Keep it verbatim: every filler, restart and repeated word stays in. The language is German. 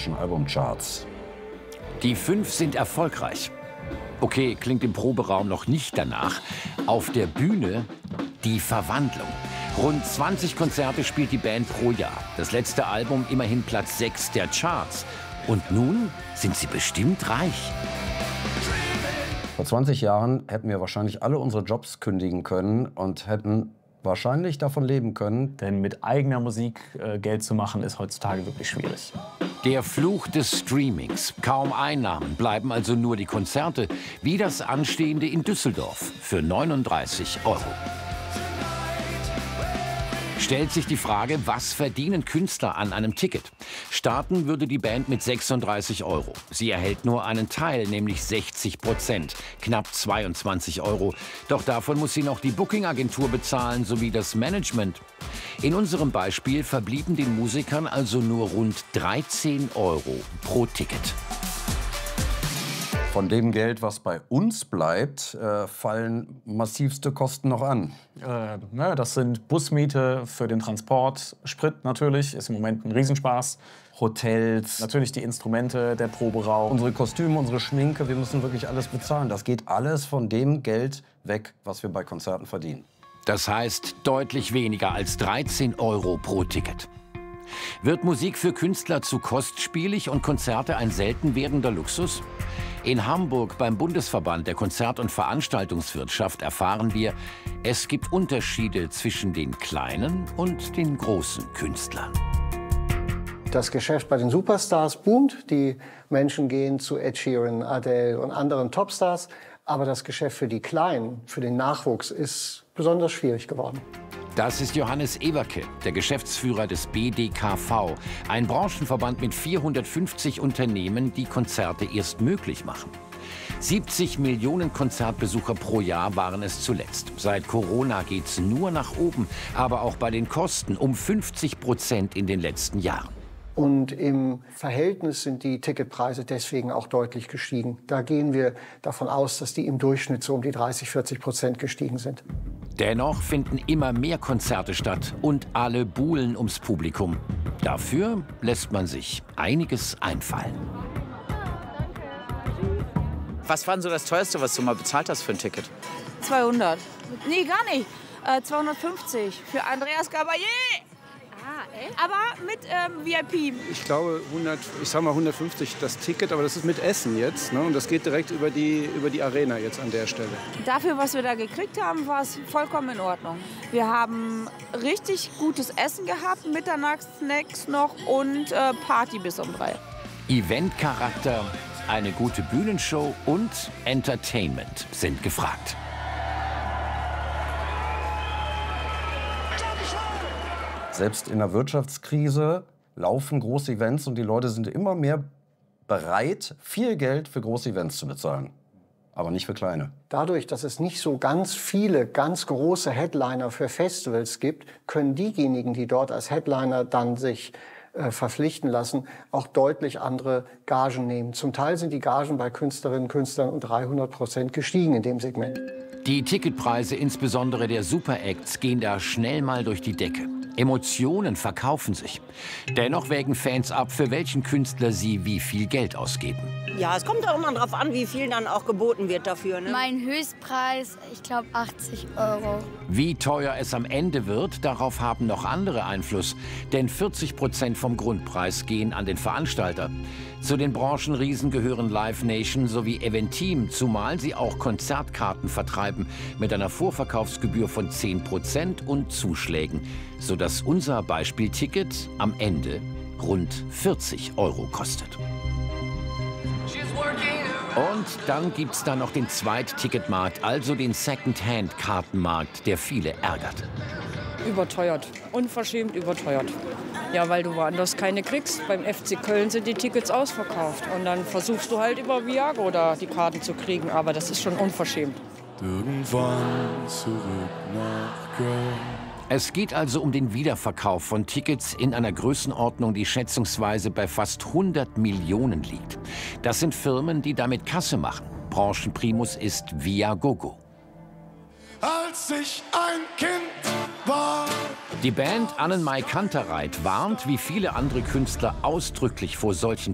amerikanischen Albumcharts. Die fünf sind erfolgreich. Okay, klingt im Proberaum noch nicht danach. Auf der Bühne die Verwandlung. Rund zwanzig Konzerte spielt die Band pro Jahr. Das letzte Album immerhin Platz sechs der Charts. Und nun sind sie bestimmt reich. Vor zwanzig Jahren hätten wir wahrscheinlich alle unsere Jobs kündigen können und hätten wahrscheinlich davon leben können. Denn mit eigener Musik äh, Geld zu machen, ist heutzutage wirklich schwierig. Der Fluch des Streamings. Kaum Einnahmen, bleiben also nur die Konzerte, wie das anstehende in Düsseldorf für neununddreißig Euro. Stellt sich die Frage, was verdienen Künstler an einem Ticket? Starten würde die Band mit sechsunddreißig Euro. Sie erhält nur einen Teil, nämlich sechzig Prozent, knapp zweiundzwanzig Euro. Doch davon muss sie noch die Booking-Agentur bezahlen sowie das Management. In unserem Beispiel verblieben den Musikern also nur rund dreizehn Euro pro Ticket. Von dem Geld, was bei uns bleibt, äh, fallen massivste Kosten noch an. Äh, ne, das sind Busmiete für den Transport, Sprit natürlich, ist im Moment ein Riesenspaß. Hotels, Natürlich die Instrumente, der Proberaum. unsere Kostüme, unsere Schminke, wir müssen wirklich alles bezahlen. Das geht alles von dem Geld weg, was wir bei Konzerten verdienen. Das heißt deutlich weniger als dreizehn Euro pro Ticket. Wird Musik für Künstler zu kostspielig und Konzerte ein selten werdender Luxus? In Hamburg beim Bundesverband der Konzert- und Veranstaltungswirtschaft erfahren wir, es gibt Unterschiede zwischen den kleinen und den großen Künstlern. Das Geschäft bei den Superstars boomt. Die Menschen gehen zu Ed Sheeran, Adele und anderen Topstars. Aber das Geschäft für die Kleinen, für den Nachwuchs, ist besonders schwierig geworden. Das ist Johannes Ewerke, der Geschäftsführer des B D K V, ein Branchenverband mit vierhundertfünfzig Unternehmen, die Konzerte erst möglich machen. siebzig Millionen Konzertbesucher pro Jahr waren es zuletzt. Seit Corona geht's nur nach oben, aber auch bei den Kosten um fünfzig Prozent in den letzten Jahren. Und im Verhältnis sind die Ticketpreise deswegen auch deutlich gestiegen. Da gehen wir davon aus, dass die im Durchschnitt so um die dreißig, vierzig Prozent gestiegen sind. Dennoch finden immer mehr Konzerte statt und alle buhlen ums Publikum. Dafür lässt man sich einiges einfallen. Was war denn so das Teuerste, was du mal bezahlt hast für ein Ticket? zweihundert. Nee, gar nicht. Äh, zweihundertfünfzig für Andreas Gabalier. Ah, echt? Aber mit ähm, V I P. Ich glaube, hundert, ich sag mal hundertfünfzig das Ticket, aber das ist mit Essen jetzt. Ne? Und das geht direkt über die, über die Arena jetzt an der Stelle. Dafür, was wir da gekriegt haben, war es vollkommen in Ordnung. Wir haben richtig gutes Essen gehabt, Mitternachtssnacks noch und äh, Party bis um drei. Eventcharakter, eine gute Bühnenshow und Entertainment sind gefragt. Selbst in der Wirtschaftskrise laufen große Events und die Leute sind immer mehr bereit, viel Geld für große Events zu bezahlen. Aber nicht für kleine. Dadurch, dass es nicht so ganz viele, ganz große Headliner für Festivals gibt, können diejenigen, die dort als Headliner dann sich äh, verpflichten lassen, auch deutlich andere Gagen nehmen. Zum Teil sind die Gagen bei Künstlerinnen und Künstlern um dreihundert Prozent gestiegen in dem Segment. Die Ticketpreise, insbesondere der Superacts, gehen da schnell mal durch die Decke. Emotionen verkaufen sich. Dennoch wägen Fans ab, für welchen Künstler sie wie viel Geld ausgeben. Ja, es kommt auch immer darauf an, wie viel dann auch geboten wird dafür. Ne? Mein Höchstpreis, ich glaube achtzig Euro. Wie teuer es am Ende wird, darauf haben noch andere Einfluss. Denn vierzig Prozent vom Grundpreis gehen an den Veranstalter. Zu den Branchenriesen gehören Live Nation sowie Eventim, zumal sie auch Konzertkarten vertreiben mit einer Vorverkaufsgebühr von zehn Prozent und Zuschlägen, sodass unser Beispielticket am Ende rund vierzig Euro kostet. Und dann gibt's da noch den Zweitticketmarkt, also den Second-Hand-Kartenmarkt, der viele ärgert. Überteuert, unverschämt überteuert. Ja, weil du woanders keine kriegst. Beim F C Köln sind die Tickets ausverkauft. Und dann versuchst du halt über Viago da die Karten zu kriegen. Aber das ist schon unverschämt. Irgendwann zurück nach Köln. Es geht also um den Wiederverkauf von Tickets in einer Größenordnung, die schätzungsweise bei fast hundert Millionen liegt. Das sind Firmen, die damit Kasse machen. Branchenprimus ist Viagogo. Als ich ein Kind war. Die Band Annenmai Kantereit warnt, wie viele andere Künstler, ausdrücklich vor solchen